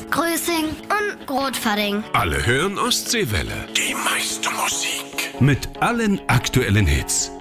Größing und Rotferding. Alle hören Ostseewelle. Die meiste Musik. Mit allen aktuellen Hits.